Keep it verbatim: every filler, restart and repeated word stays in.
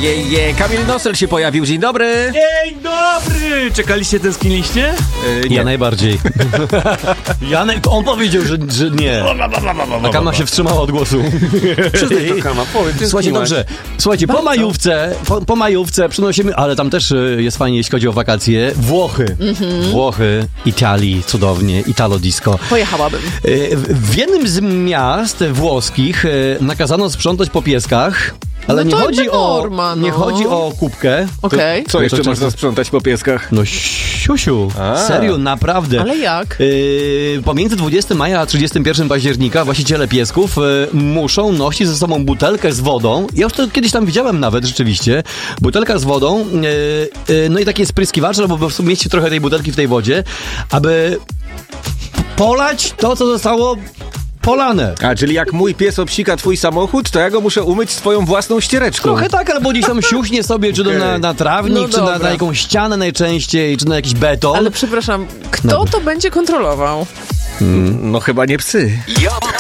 je, je. Kamil Nosel się pojawił. Dzień dobry. Dzień dobry! Czekaliście, tęskniliście? Yy, nie. Ja najbardziej. Janek, on powiedział, że, że nie. A Kama się wstrzymała od głosu. Przyznaj to, Kama, powiedz. Słuchajcie, dobrze. Słuchajcie, po majówce, po, po majówce przynosimy, ale tam też y, jest fajnie, jeśli chodzi o wakacje, Włochy. Mm-hmm. Włochy, Italii, cudownie, Italo disco. Pojechałabym. Y, w, w jednym z miast włoskich y, nakazano sprzątać po pieskach. Ale no nie, chodzi norma, o, no. nie chodzi o kubkę. Okej. Co jeszcze to można często... sprzątać po pieskach? No siusiu, A. serio, naprawdę. Ale jak? Yy, pomiędzy dwudziestego maja a trzydziestego pierwszego października właściciele piesków yy, muszą nosić ze sobą butelkę z wodą. Ja już to kiedyś tam widziałem nawet, rzeczywiście. Butelka z wodą, yy, yy, no i takie spryskiwacze, albo po prostu mieści trochę tej butelki w tej wodzie, aby polać to, co zostało polane. A, czyli jak mój pies obsika twój samochód, to ja go muszę umyć swoją własną ściereczką. Trochę tak, albo gdzieś tam siuśnie sobie, czy okay. na, na trawnik, no czy na, dobra. na jakąś ścianę najczęściej, czy na jakiś beton. Ale przepraszam, kto No. to będzie kontrolował? Mm, no chyba nie psy. Yo.